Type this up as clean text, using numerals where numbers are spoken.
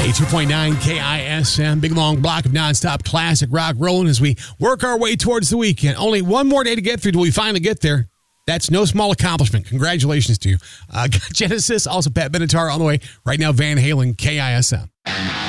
92.9 KISM, big long block of nonstop classic rock rolling as we work our way towards the weekend. Only one more day to get through till we finally get there. That's no small accomplishment. Congratulations to you. Genesis, also Pat Benatar on the way. Right now, Van Halen, KISM.